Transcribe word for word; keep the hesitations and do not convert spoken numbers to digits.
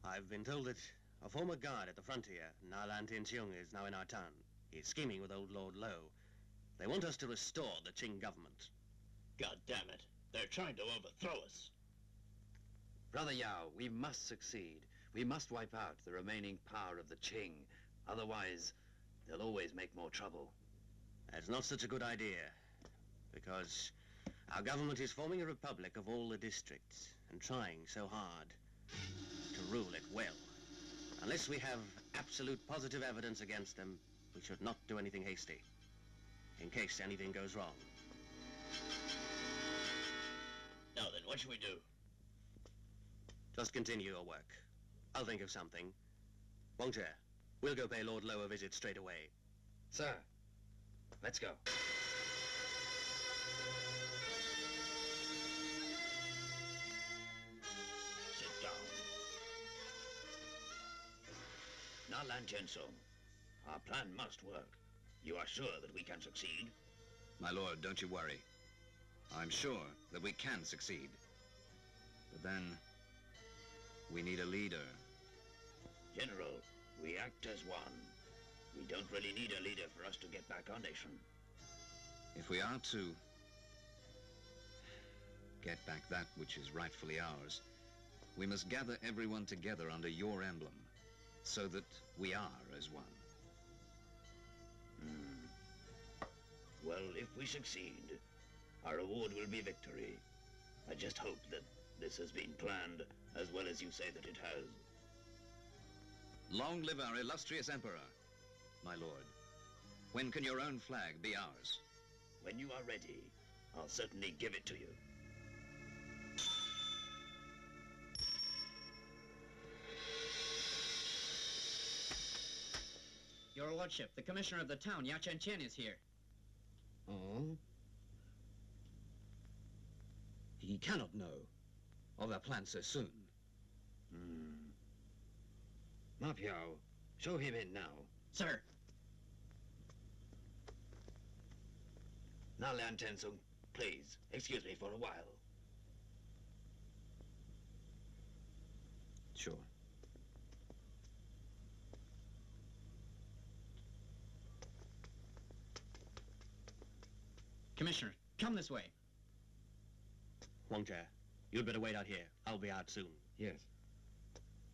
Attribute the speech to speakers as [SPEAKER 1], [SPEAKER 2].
[SPEAKER 1] I've been told that a former guard at the frontier, Na Lan Tin Cheung, is now in our town. He's scheming with old Lord Lo. They want us to restore the Qing government.
[SPEAKER 2] God damn it. They're trying to overthrow us.
[SPEAKER 3] Brother Yao, we must succeed. We must wipe out the remaining power of the Qing. Otherwise, they'll always make more trouble.
[SPEAKER 1] That's not such a good idea, because our government is forming a republic of all the districts and trying so hard to rule it well. Unless we have absolute positive evidence against them, we should not do anything hasty, in case anything goes wrong.
[SPEAKER 2] Now then, what should we do?
[SPEAKER 1] Just continue your work. I'll think of something. Wong Che, we'll go pay Lord Lo a visit straight away.
[SPEAKER 3] Sir, let's go.
[SPEAKER 2] Sit down. Na Lan Tin Cheung, our plan must work. You are sure that we can succeed?
[SPEAKER 4] My lord, don't you worry. I'm sure that we can succeed. But then, we need a leader.
[SPEAKER 2] General, we act as one. We don't really need a leader for us to get back our nation.
[SPEAKER 4] If we are to get back that which is rightfully ours, we must gather everyone together under your emblem, so that we are as one.
[SPEAKER 2] Hmm. Well, if we succeed, our reward will be victory. I just hope that this has been planned as well as you say that it has.
[SPEAKER 4] Long live our illustrious emperor, my lord. When can your own flag be ours?
[SPEAKER 2] When you are ready, I'll certainly give it to you.
[SPEAKER 5] Your lordship, the commissioner of the town, Ya Chen Chen, is here.
[SPEAKER 6] Oh? He cannot know of our plan so soon.
[SPEAKER 3] Hmm. Ma Piao, show him in now.
[SPEAKER 5] Sir.
[SPEAKER 2] Na Lan Tin Cheung, please, excuse me for a while.
[SPEAKER 3] Sure.
[SPEAKER 5] Commissioner, come this way.
[SPEAKER 1] Wong Che, you'd better wait out here. I'll be out soon.
[SPEAKER 3] Yes.